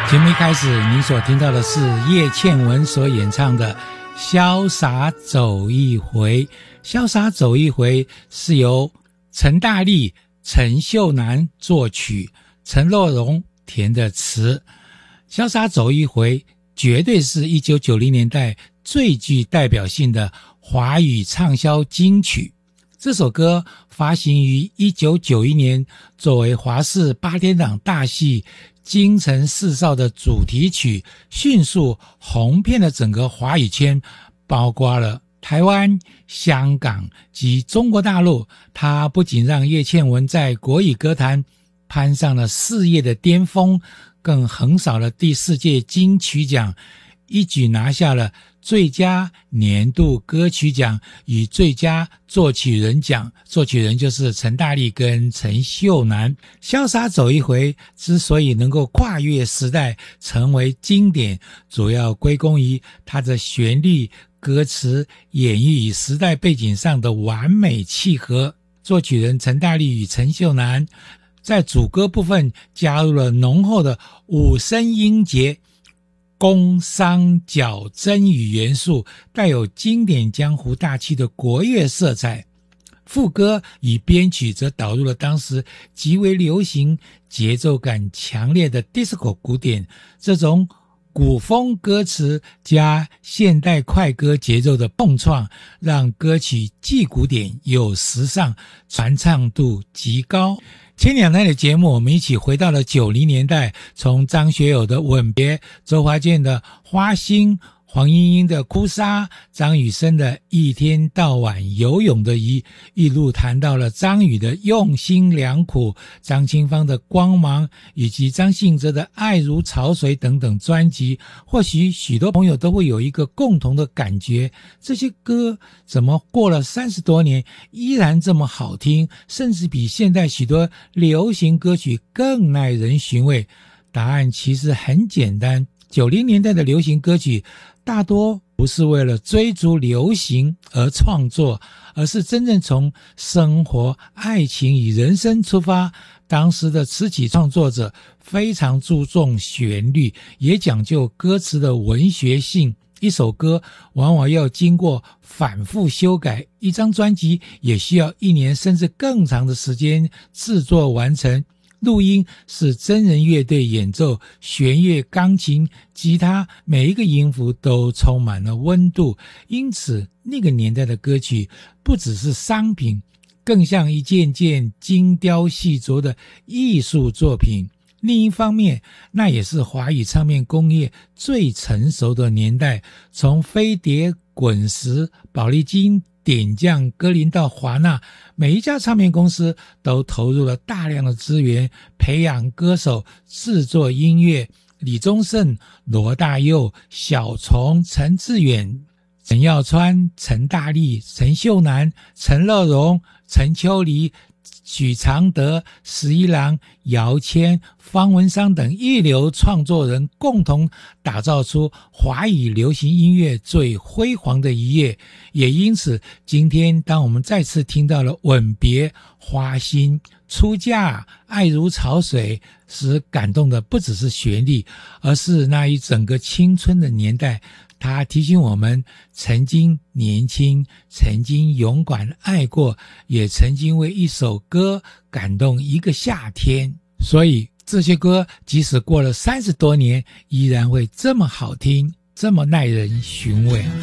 节目一开始您所听到的是叶倩文所演唱的潇洒走一回。潇洒走一回是由陈大力、陈秀楠作曲，陈乐融填的词。潇洒走一回绝对是1990年代最具代表性的华语畅销金曲。这首歌发行于1991年，作为华视8点档大戏京城四少的主题曲，迅速红遍了整个华语圈，包括了台湾、香港及中国大陆。它不仅让叶倩文在国语歌坛攀上了事业的巅峰，更横扫了第4届金曲奖，一举拿下了最佳年度歌曲奖与最佳作曲人奖，作曲人就是陈大力跟陈秀楠。潇洒走一回之所以能够跨越时代成为经典，主要归功于它的旋律、歌词演绎与时代背景上的完美契合。作曲人陈大力与陈秀楠在主歌部分加入了浓厚的5声音节、宫商角徵羽元素，带有经典江湖大气的国乐色彩。副歌与编曲则导入了当时极为流行、节奏感强烈的 disco 古典，这种古风歌词加现代快歌节奏的碰撞，让歌曲既古典又时尚，传唱度极高。前2台的节目，我们一起回到了90年代，从张学友的《吻别》、周华健的《花心》、黄莺莺的《哭砂》、张雨生的《一天到晚游泳的鱼》，一路谈到了张宇的《用心良苦》、张清芳的《光芒》，以及张信哲的《爱如潮水》等等专辑。或许许多朋友都会有一个共同的感觉，这些歌怎么过了30多年依然这么好听，甚至比现在许多流行歌曲更耐人寻味。答案其实很简单，90年代的流行歌曲大多不是为了追逐流行而创作，而是真正从生活、爱情与人生出发。当时的词曲创作者非常注重旋律，也讲究歌词的文学性。一首歌往往要经过反复修改，一张专辑也需要1年甚至更长的时间制作完成。录音是真人乐队演奏，弦乐、钢琴、吉他，每一个音符都充满了温度。因此那个年代的歌曲不只是商品，更像一件件精雕细琢的艺术作品。另一方面，那也是华语唱片工业最成熟的年代，从飞碟、滚石、宝丽金、点将、歌林到华纳，每一家唱片公司都投入了大量的资源培养歌手、制作音乐。李宗盛、罗大佑、小虫、陈志远、陈耀川、陈大力、陈秀楠、陈乐融、陈秋离、许常德、十一郎、姚谦、方文山等一流创作人共同打造出华语流行音乐最辉煌的一页。也因此，今天当我们再次听到了《吻别》、《花心》、《出嫁》、《爱如潮水》时，感动的不只是旋律，而是那一整个青春的年代。它提醒我们曾经年轻，曾经勇敢爱过，也曾经为一首歌感动一个夏天。所以这些歌即使过了30多年，依然会这么好听，这么耐人寻味。